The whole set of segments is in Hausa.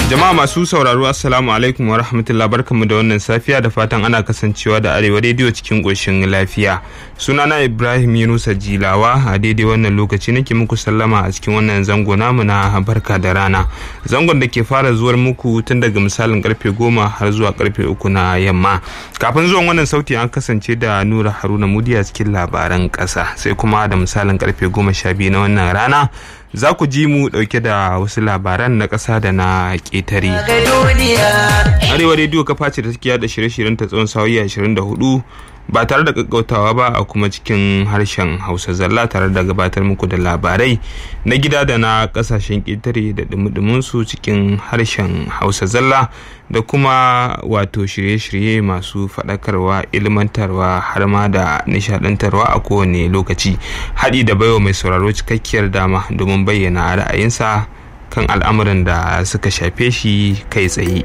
Jama'a masu sauraro assalamu alaikum wa rahmatullahi, barkanmu da wannan safiya da fatan ana kasancewa da Arewa Radio cikin ƙoshin lafiya. Sunana Ibrahim Yunusa Jilawa, a daidai wannan lokaci nake muku sallama a cikin wannan zango namu na barka da rana. Zangon da ke fara zuwar muku tun daga misalin karfe 10 har zuwa karfe 3 na yamma. Kafin zuwan wannan sauti an kasance da Nura Haruna Mudiya cikin labaran ƙasa, sai kuma da misalin karfe 12 na wannan rana za ku ji mu dauke da wasu labaran na ƙasa da na ƙetare. Arewa Radio kafa ce da take yada shirye-shiryen ta tsawon sa'o'i 24 ba tare da gaggautawa ba, a kuma cikin harshen Hausa zalla, tare da gabatar muku da labarai na gida da na kasashen ƙetare da dumudumin su cikin harshen Hausa zalla, da kuma wato shirye-shirye masu faɗakarwa, ilmantarwa har ma da nishadantarwa a kowane lokaci, haɗi da baiwa mai sauraro cikakkiyar dama domin bayyana ra'ayinsa kan al'amuran da suka shafe shi kai tsaye.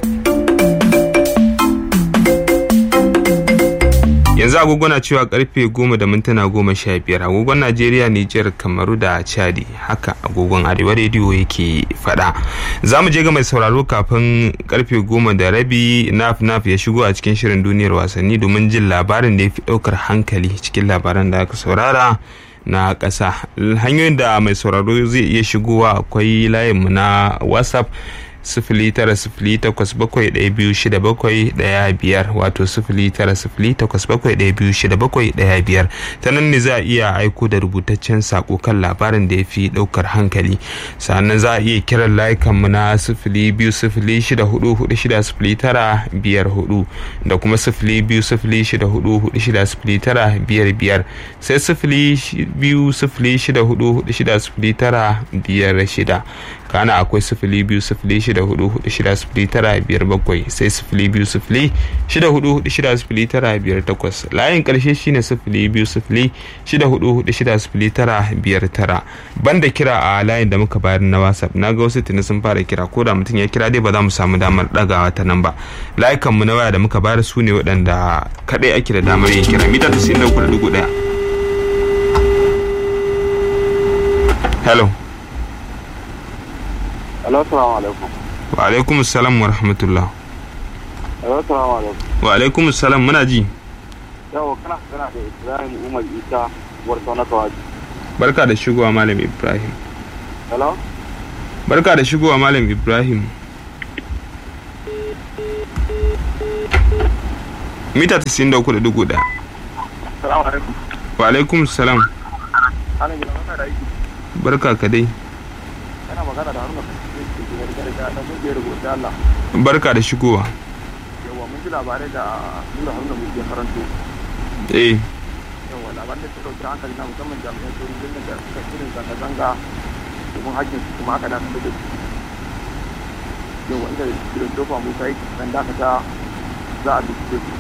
Yanzu agogo na cewa karfe 10:15 agogon Najeriya, Nijar, Kamaru da Chadi, haka agogon Arewa Radio yake fada. Za mu je ga mai sauraro kafin karfe 10:30 naf ya shigo a cikin shirin duniyar wasanni domin jin labarin da ya fi daukar hankali cikin labaran da aka saurara na ƙasa. Hanyoyin da mai sauraro zai iya shigowa akwai layinmu na WhatsApp 0908712715 wato 0908712715. ta nan ne za a iya aiko da rubutaccen sako kan labarin da ya fi daukar hankali. sannan za a iya kiran layukanmu na 0206446954 da kuma 0206446955 sai 0206446956 kana akwai 0206446957 sai 0206446958. layin karshe shine 0206446959. banda kira a layin da muka bayar na WhatsApp, naga wasu tuni sun fara kira, ko da mutum ya kira dai ba za mu samu damar dagawa ta nan ba. layukan mu na waya da muka bayar su ne waɗanda kadai ake da damar yin kira. mita 93.1. hello. Assalamu alaikum. Wa alaikum assalam wa rahmatullah. Assalamu alaikum. Wa alaikum assalam, muna ji. Yawa kana da Ibrahim Umar Isa warta na Kawaji. Barka da shigowa Malam Ibrahim. Hello? Barka da shigowa Malam Ibrahim. Mita 93.1. Assalamu alaikum. Wa alaikum assalam. Ana gina maka da aiki. Barka ka dai. Kana magana da Haruna Allah. Barka da shigowa. Yawa mun ji labarai da Nura Haruna mu ke karanto. Yawa labarai da suka dauki hankali na musamman jami'an tsoron birnin da suka irin zanga-zanga domin hakkin su kuma aka dakatar da su. Yawa inda Christopher Musa yake kan dakata za a bincike su.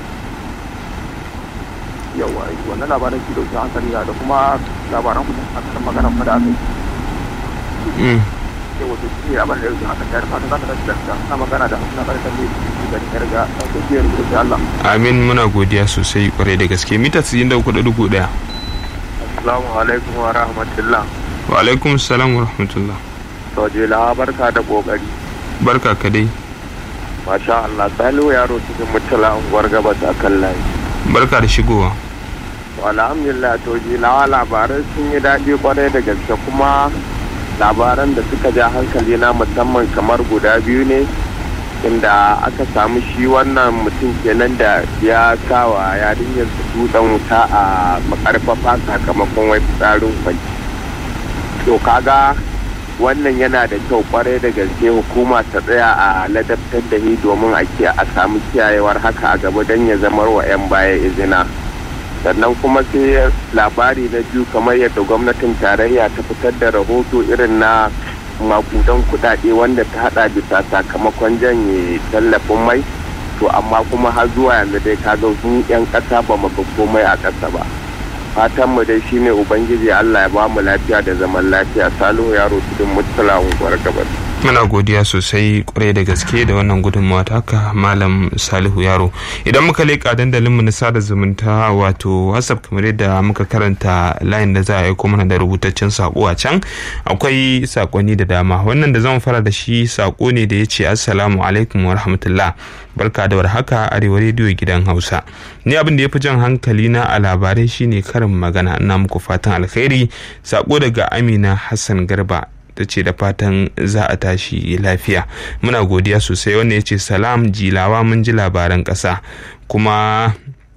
Yawa wannan labarai su dauki hankali da kuma labaran kudin a kan magana kuma da aka yi. wato shi abin da yake aka tayar fata za ta dace da magana da suna karkar ne da karga da kujiyar da Allah. Amin, muna godiya sosai kwarai da gaske. mita 93.1. Assalamu alaikum wa rahmatullah. Wa alaikum assalam wa rahmatullah. To jela barka da kokari. Barka ka dai. Masha Allah, Salihu yaro cikin mutala unguwar gabas a kan layi. Barka da shigowa. Alhamdulillah, to jela labarai sun yi daɗi kwarai da gaske, kuma labaran da suka ja hankali na musamman kamar guda biyu ne, inda aka samu shi wannan mutum kenan da ya sawa yarinyar su dutsen wuta a makarfafa sakamakon wai fitsarin kwanci. To kaga wannan yana da kyau kwarai da gaske hukuma ta tsaya a ladabtar da ni domin a samu kiyayewar haka a gaba don ya zamar wa 'yan baya izina. sannan kuma sai labari na biyu, kamar yadda gwamnatin tarayya ta fitar da rahoto irin na makudan kudade wanda ta hada bisa sakamakon janye tallafin mai, to amma kuma har zuwa yanzu dai ka ga sun 'yan kasa ba mu ga komai a kasa ba. fatan mu dai shine ubangiji Allah ya ba mu lafiya da zaman lafiya. Salihu yaro cikin mutala unguwar gabas. muna godiya sosai kwarai da gaske da wannan gudunmawa taka malam Salihu Yaro. Idan muka leƙa dandalinmu na sada zumunta wato WhatsApp, kamar yadda muka karanta layin da za a aiko mana da rubutaccen sako a can, akwai sakonni da dama. Wannan da zan fara da shi sako ne da ya ce assalamu alaikum wa rahmatullah, barka da warhaka Arewa rediyo gidan Hausa. Ni abin da ya fi jan hankali na a labarai shine karin magana. Ina muku fatan alkhairi. Sako daga Amina Hassan Garba ta ce da fatan za a tashi lafiya. Muna godiya sosai. Wanda ya ce salam Jilawa, mun ji labaran ƙasa kuma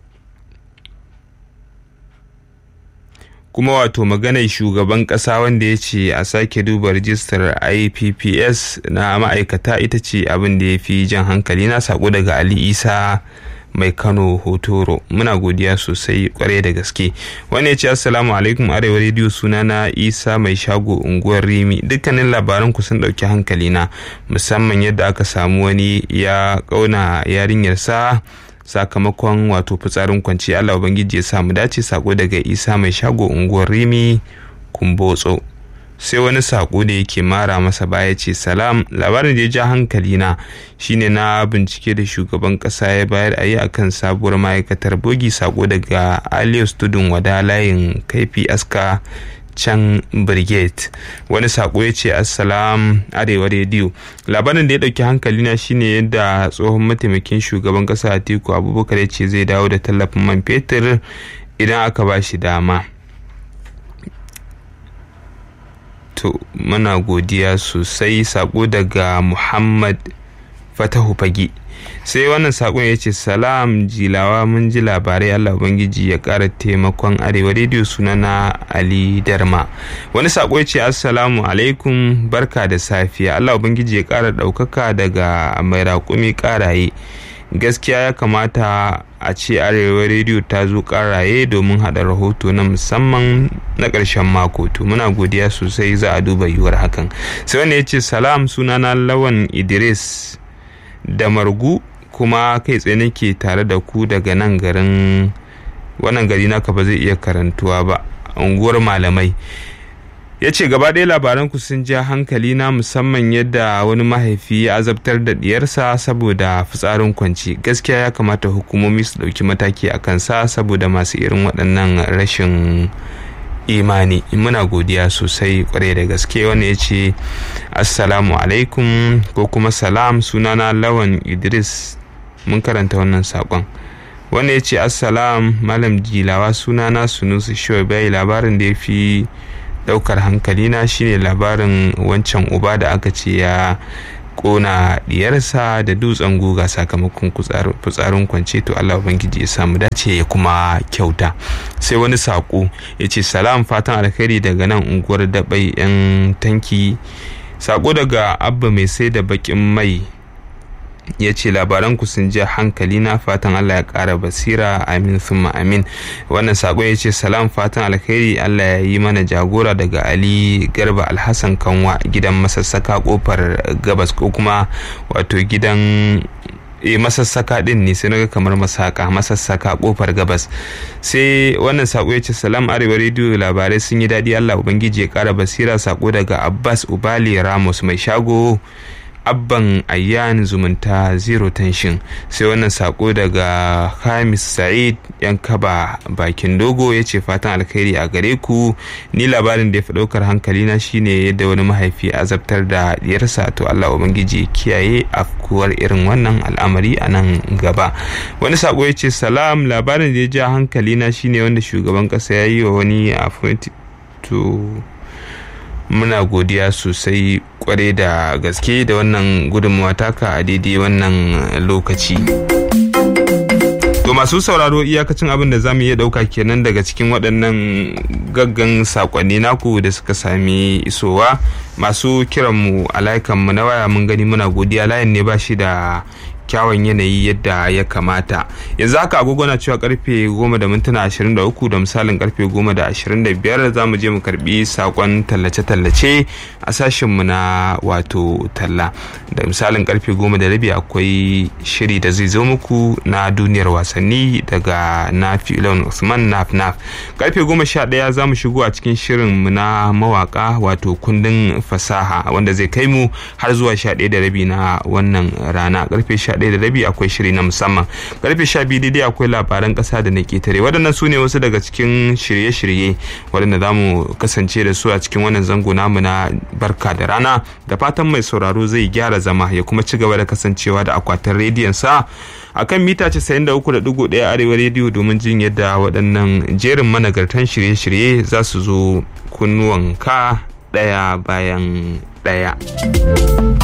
wato maganar shugaban ƙasa wanda ya ce a sake duba rijistar IPPS na ma'aikata ita ce abin da ya fi jan hankali na. Sako daga Ali Isa mai Kano Hotoro. Muna godiya sosai kwarai da gaske. Wani ya ce assalamu alaikum Arewa rediyo, sunana Isa mai shago unguwar Rimi. Dukkanin labaran ku sun dauki hankali na, musamman yadda aka samu wani ya kauna yarinyarsa sakamakon wato fitsarin kwanci. Allah ubangiji ya samu dace. Sako daga Isa mai shago unguwar Rimi Kumbotso. Sai wani sako da yake mara masa baya ce salam, labarin da ya ja hankali na shine na bincike da shugaban kasa ya bayar a yi akan sabuwar ma'aikatar bogi. Sako daga Alius Tudun Wada layin Kaifi Aska can Brigade. Wani sako ya ce assalam Arewa rediyo, labarin da ya dauki hankali na shine yadda tsohon mataimakin shugaban kasa Atiku Abubakar ya ce zai dawo da tallafin man fetur idan aka ba shi dama. To muna godiya sosai. Sako daga Muhammad Fatahu Fagi. Sai wannan sakon ya ce salam Jilawa, mun ji labarai, Allah ubangiji ya ƙara taimakon Arewa rediyo. Sunana Ali Darma. Wani sako ya ce assalamu alaikum, barka da safiya, Allah ubangiji ya ƙara ɗaukaka daga mai raƙumi ƙaraye. Gaskiya ya kamata a ce Arewa rediyo ta zo ƙaraye domin haɗa rahoto na musamman na ƙarshen mako. To muna godiya sosai, za a duba yiwuwar hakan. Sai wanda ya ce salam, sunana Lawan Idris da Margu, kuma kai tsaye nake tare da ku daga nan garin, wannan gari naka ba zai iya karantuwa ba, unguwar Malamai. Ya ce gaba ɗaya labaran ku sun ja hankali na, musamman yadda wani mahaifi ya azabtar da diyarsa saboda fitsarin kwanci. Gaskiya ya kamata hukumomi su ɗauki mataki a kansa saboda masu irin waɗannan rashin imani. Muna godiya sosai kwarai da gaske. Wanda ya ce assalamu alaikum ko kuma salam, sunana Lawan Idris, mun karanta wannan saƙon. Wanda ya ce assalam malam Jilawa, sunana Sunusi Shobai. Labarin da ya fi daukar hankalina shine labarin wancan uba da aka ce ya kona diyarsa da dutsen guga sakamakon fitsarin kwance. To Allah ubangiji ya samu dace ya kuma kyauta. Sai wani sako ya ce salam, fatan alkhairi daga nan unguwar Dabai yan tanki. Sako daga Abba mai sai da bakin mai, ya ce labaran ku sun ja hankali na, fatan Allah ya ƙara basira, amin summa amin. Wannan sako ya ce salam, fatan alkhairi, Allah ya yi mana jagora, daga Ali Garba Alhassan Kanwa gidan masassaka kofar gabas, ko kuma wato gidan masassaka din ne, sai naga kamar masassaka kofar gabas. Sai wannan sako ya ce salam Arewa rediyo, labarai sun yi daɗi, Allah ubangiji ya ƙara basira. Sako daga Abbas Ubali Ramos mai shago Abban Ayyan zumunta zero tension. Sai wannan sako daga Hamis Sa'id yan kaba bakin dogo, ya ce fatan alkhairi a gare ku. Ni labarin da ya fi ɗaukar hankali na shine yadda wani mahaifi azabtar da diyarsa. To Allah ubangiji kiyaye afkuwar irin wannan al'amari a nan gaba. Wani sako ya ce salam, labarin da ya ja hankali na shine wanda shugaban kasa ya yi wa wani appointment. To muna godiya sosai kwarai da gaske da wannan gudunmawa taka a daidai wannan lokaci. To masu sauraro, iyakacin abin da zamu iya dauka kenan daga cikin waɗannan gaggan sakonni naku da suka sami isowa. Masu kiranmu a layukanmu na waya mun gani, muna godiya, layin ne ba shi da kyawun yanayi yadda ya kamata. Yanzu haka agogo na cewa karfe 10:23 da misalin karfe 10:25 za mu je mu karbi sakon tallace-tallace a sashenmu na wato talla. Da misalin karfe 10:30 akwai shiri da zai zo muku na duniyar wasanni daga Nafi Ilon Usman Naf. Karfe 11 za mu shigo a cikin shirinmu na mawaka wato kundin fasaha wanda zai kai mu har zuwa 11:30 na wannan rana. Karfe 11:30 akwai shiri na musamman. Karfe 12 daidai akwai labaran kasa da na ketare. Waɗannan su ne wasu daga cikin shirye-shirye waɗanda za mu kasance da su a cikin wannan zango namu na barka da rana. Da fatan mai sauraro zai gyara zama ya kuma ci gaba da kasancewa da akwatin rediyon sa akan mita 93.1 Arewa rediyo domin jin yadda waɗannan jerin managartan shirye-shirye za su zo kunnuwanka ɗaya bayan ɗaya.